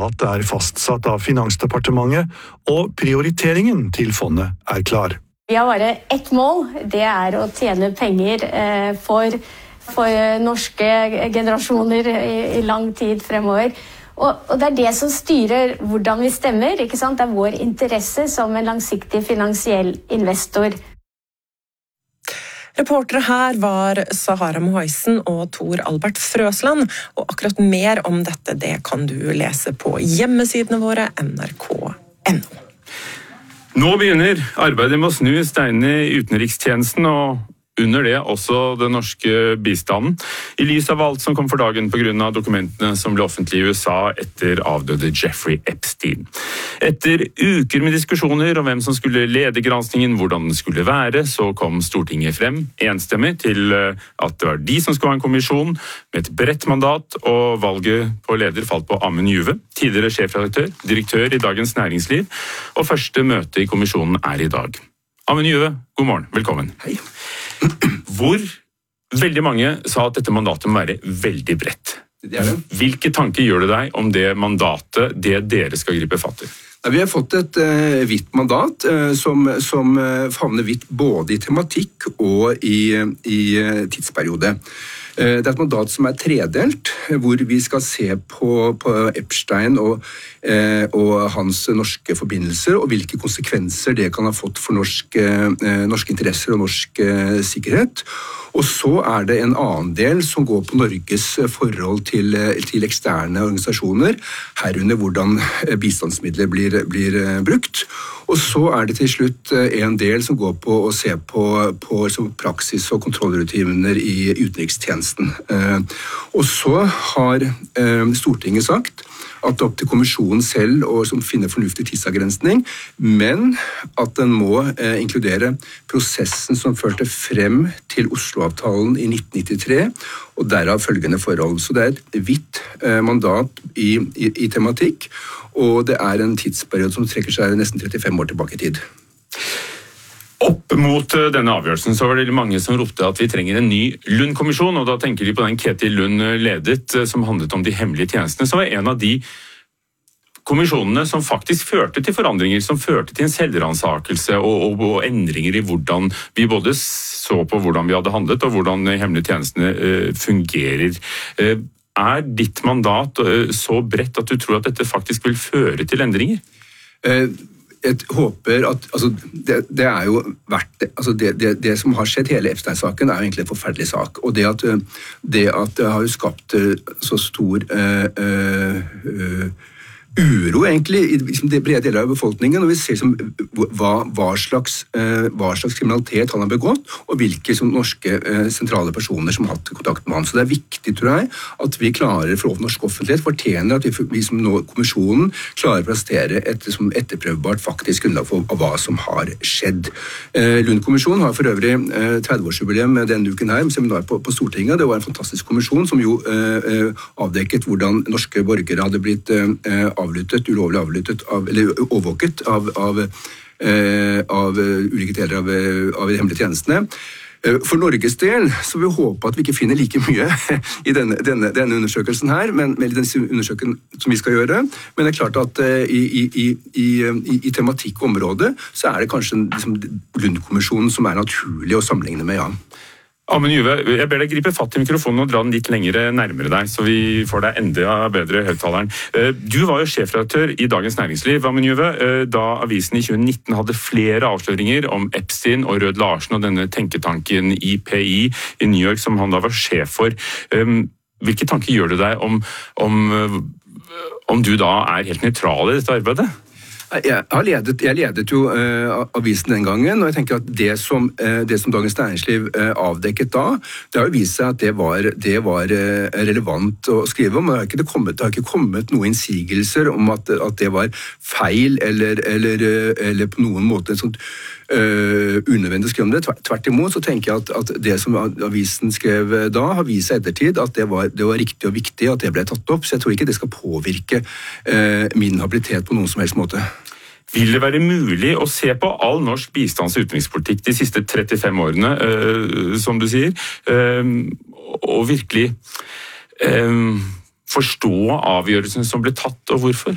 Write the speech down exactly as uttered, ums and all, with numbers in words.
mandat er fastsatt av Finansdepartementet, og prioriteringen til fondet er klar. Vi har bare ett mål, det er å tjene penger for, for norske generasjoner i, i lang tid fremover. Og, og det er det som styrer hvordan vi stemmer, ikke sant? Det er vår interesse som en langsiktig finansiell investor. Reportere her var Sahara Mohaisen og Tor Albert Frøsland, og akkurat mer om dette det kan du lese på hjemmesidene våre N R K punktum no. Nå begynner arbeidet med å snu steinene i utenrikstjenesten, og under det også den norske bistanden, i lys av alt som kom for dagen på grunn av dokumentene som ble offentlig i U S A etter avdøde Jeffrey Epstein. Etter uker med diskusjoner om hvem som skulle lede granskningen, hvordan den skulle være, så kom Stortinget frem enstemmig til at det var de som skulle ha en kommisjon med et bredt mandat, og valget på leder falt på Amund Juve, tidligere sjefredaktør, direktør i Dagens Næringsliv, og første møte i kommisjonen er i dag. Amund Juve, god morgen, velkommen. Hei. Hvor veldig mange sa at dette mandatet må være veldig bredt. Det er det. Hvilke tanker gjør det deg om det mandatet, det dere skal gripe fatt i? Vi har fått et uh, vidt mandat uh, som, som uh, favner vidt både i tematikk og i, i uh, tidsperiode. Uh, det er et mandat som er tredelt, hvor vi skal se på, på Epstein og, uh, og hans norske forbindelser, og hvilke konsekvenser det kan ha fått for norsk, uh, norske interesser og norsk uh, sikkerhet. Og så er det en annen del som går på Norges forhold til, til eksterne organisasjoner, herunder hvordan bistandsmidler blir, blir brukt. Og så er det til slutt en del som går på å se på, på praksis og kontrollrutiner i utenrikstjenesten. Og så har Stortinget sagt at det er opp til kommisjonen selv å finne fornuftig tidsavgrensning, men at den må eh, inkludere prosessen som førte frem til Oslo-avtalen i nitten nittitre, og derav følgende forhold. Så det er et vidt eh, mandat i, i, i tematikk, og det er en tidsperiode som trekker seg nesten trettifem år tilbake i tid. Opp mot denne avgjørelsen så var det mange som ropte at vi trenger en ny Lund-kommisjon, og da tenker de på den Ketil Lund ledet, som handlet om de hemmelige tjenestene, som var en av de kommisjonene som faktisk førte til forandringer, som førte til en selvransakelse og, og, og endringer i hvordan vi både så på hvordan vi hadde handlet, og hvordan de hemmelige tjenestene uh, fungerer. Uh, er ditt mandat uh, så bredt at du tror at dette faktisk vil føre til endringer? Uh. Jeg håper at, altså, det, det er jo vært, altså det, det, det som har skjedd hele Epstein-saken er jo egentlig en forferdelig sak, og det at det, at det har jo skapt så stor uh, uh, uh, uro egentlig i det brede deler av befolkningen, og vi ser som, hva, hva, slags, uh, hva slags kriminalitet han har begått, og hvilke som, norske uh, sentrale personer som har hatt kontakt med han. Så det er viktig, tror jeg, at vi klarer for norsk offentlighet, fortjener at vi, vi som nå kommisjonen klarer å prestere et som etterprøvbart faktisk grunnlag for hva som har skjedd. Uh, Lund-kommisjonen har for øvrig uh, tretti-årsjubileum denne uken her, med seminar på, på Stortinget. Det var en fantastisk kommisjon som jo uh, uh, avdekket hvordan norske borgere hadde blitt uh, avlyttet, ulovlig avlyttet, av, eller overvåket av, av, eh, av ulike deler av, av de hemmelige tjenestene. For Norges del så vil vi håpe at vi ikke finner like mye i denne, denne, denne undersøkelsen her, men med den undersøkelsen som vi skal gjøre. Men det er klart at uh, i, i, i, i, i tematikkområdet så er det kanskje liksom, Lund-kommisjonen som er naturlig å sammenligne med, ja. Amund Juve, jeg ber deg gripe fatt i mikrofonen og dra den litt lengre nærmere deg, så vi får deg enda bedre høyttaleren. Du var jo sjefredaktør i Dagens Næringsliv, Amund Juve, da avisen i tjue nitten hadde flere avsløringer om Epstein og Rød Larsen og denne tenketanken I P I i New York, som han da var sjef for. Hvilke tanker gjør du deg om, om, om du da er helt nøytral i dette arbeidet? Jeg, har ledet, jeg ledet jo uh, avisen den gangen, og jeg tenker at det som, uh, det som Dagens Næringsliv uh, avdekket da, det har jo vist seg at det var, det var uh, relevant å skrive om. Det har ikke kommet, det har ikke kommet noen innsigelser om at, at det var feil, eller, eller, uh, eller på noen måte sånt, uh, unødvendig å skrive om det. Tvert imot så tenker jeg at, at det som avisen skrev da, har vist seg ettertid at det var, det var riktig og viktig at det ble tatt opp, så jeg tror ikke det skal påvirke uh, min habilitet på noen som helst måte. Vil det være mulig å se på all norsk bistands- og utenrikspolitikk de siste trettifem årene, øh, som du sier, øh, og virkelig øh, forstå avgjørelsen som ble tatt, og hvorfor?